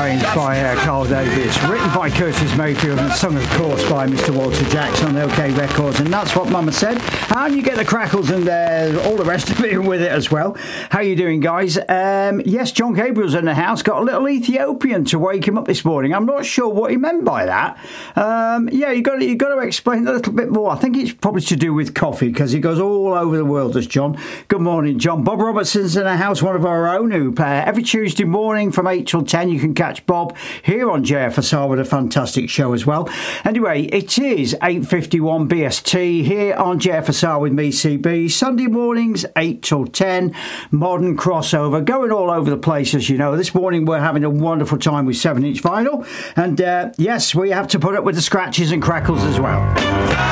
Trains by Carl Davis, written by Curtis Mayfield and sung, of course, by Mr. Walter Jackson on OK Records. And that's what Mama said. And you get the crackles and all the rest of it with it as well. How you doing, guys? Yes, John Gabriel's in the house. Got a little Ethiopian to wake him up this morning. I'm not sure what he meant by that. Yeah, you got to explain a little bit more. I think it's probably to do with coffee because he goes all over the world, does John. Good morning, John. Bob Robertson's in the house, one of our own, who every Tuesday morning from 8 till 10 you can catch Bob here on JFSR with a fantastic show as well. Anyway, it is 8:51 BST here on JFSR with me, CB. Sunday mornings 8 till 10, modern crossover, going all over the place, as you know. This morning we're having a wonderful time with 7-inch vinyl, and yes, we have to put up with the scratches and crackles as well.